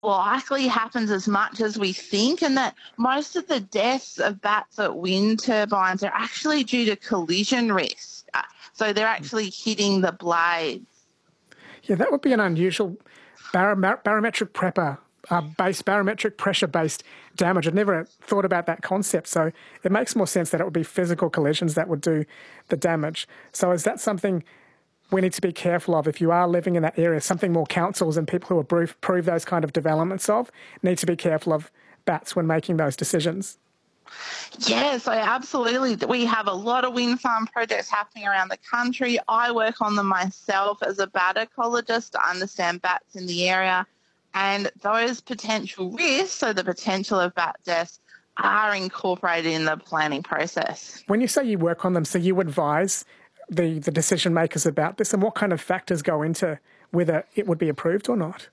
likely happens as much as we think, and that most of the deaths of bats at wind turbines are actually due to collision risk. So they're actually hitting the blades. Yeah, that would be an unusual barometric barometric pressure-based damage. I'd never thought about that concept, so it makes more sense that it would be physical collisions that would do the damage. So is that something we need to be careful of if you are living in that area, something more councils and people who approve those kind of developments of need to be careful of bats when making those decisions? Yeah, so absolutely. We have a lot of wind farm projects happening around the country. I work on them myself as a bat ecologist to understand bats in the area. And those potential risks, so the potential of bat deaths, are incorporated in the planning process. When you say you work on them, so you advise the decision makers about this, and what kind of factors go into whether it would be approved or not?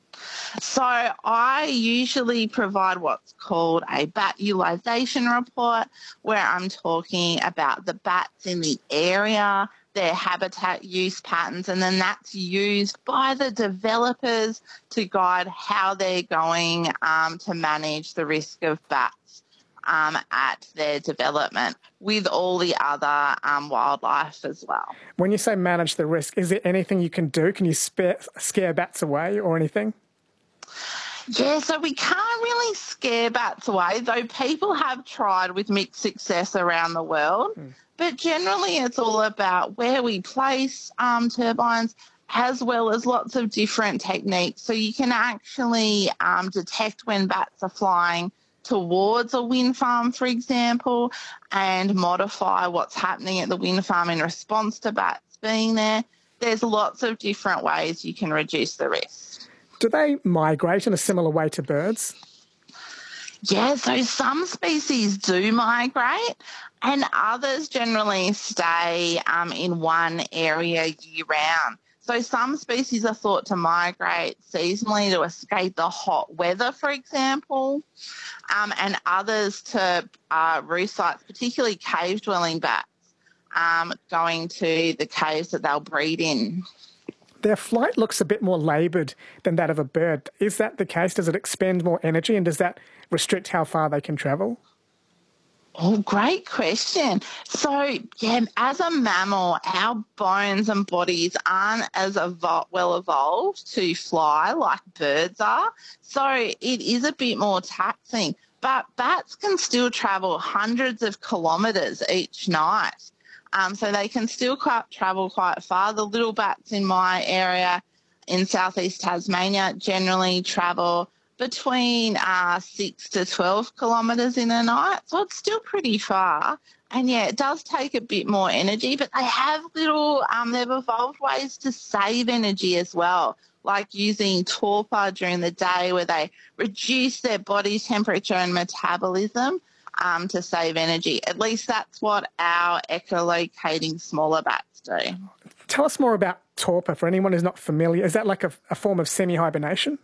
So I usually provide what's called a bat utilisation report, where I'm talking about the bats in the area, their habitat use patterns, and then that's used by the developers to guide how they're going to manage the risk of bats at their development, with all the other wildlife as well. When you say manage the risk, is there anything you can do? Can you scare bats away or anything? Yeah, so we can't really scare bats away, though people have tried with mixed success around the world. But generally it's all about where we place turbines, as well as lots of different techniques. So you can actually detect when bats are flying towards a wind farm, for example, and modify what's happening at the wind farm in response to bats being there. There's lots of different ways you can reduce the risk. Do they migrate in a similar way to birds? Yeah, so some species do migrate and others generally stay in one area year-round. So some species are thought to migrate seasonally to escape the hot weather, for example, and others to roost sites, particularly cave-dwelling bats, going to the caves that they'll breed in. Their flight looks a bit more laboured than that of a bird. Is that the case? Does it expend more energy, and does that restrict how far they can travel? Oh, great question. So, yeah, as a mammal, our bones and bodies aren't as well evolved to fly like birds are. So it is a bit more taxing. But bats can still travel hundreds of kilometres each night. So they can still travel quite far. The little bats in my area in southeast Tasmania generally travel between 6 to 12 kilometres in a night. So it's still pretty far. And, yeah, it does take a bit more energy, but they have they've evolved ways to save energy as well, like using torpor during the day where they reduce their body temperature and metabolism to save energy. At least that's what our echolocating smaller bats do. Tell us more about torpor for anyone who's not familiar. Is that like a form of semi-hibernation?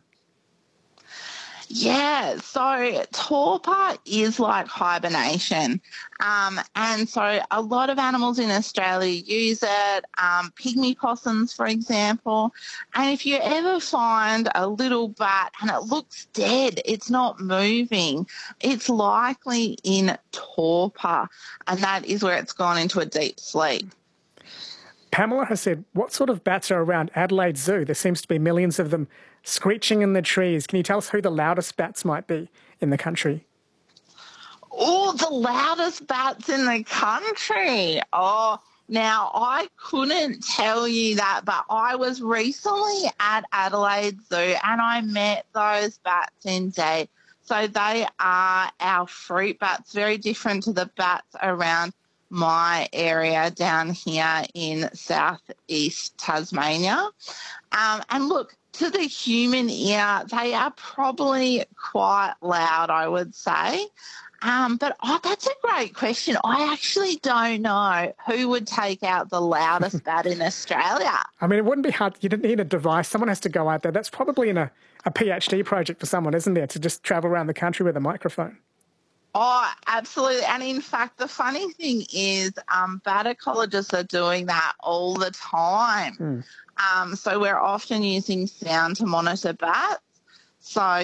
Yeah, so torpor is like hibernation. And so a lot of animals in Australia use it, pygmy possums, for example. And if you ever find a little bat and it looks dead, it's not moving, it's likely in torpor, and that is where it's gone into a deep sleep. Pamela has said, what sort of bats are around Adelaide Zoo? There seems to be millions of them screeching in the trees. Can you tell us who the loudest bats might be in the country? Oh, the loudest bats in the country. Oh, now I couldn't tell you that, but I was recently at Adelaide Zoo and I met those bats indeed. So they are our fruit bats, very different to the bats around my area down here in southeast Tasmania. And look, to the human ear, they are probably quite loud, I would say. But that's a great question. I actually don't know who would take out the loudest bat in Australia. I mean, it wouldn't be hard. You didn't need a device. Someone has to go out there. That's probably in a PhD project for someone, isn't there, to just travel around the country with a microphone? Oh, absolutely. And in fact, the funny thing is bat ecologists are doing that all the time. So we're often using sound to monitor bats. So